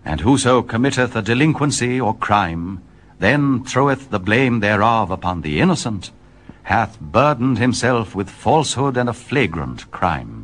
And whoso committeth a delinquency or crime, then throweth the blame thereof upon the innocent, hath burdened himself with falsehood and a flagrant crime.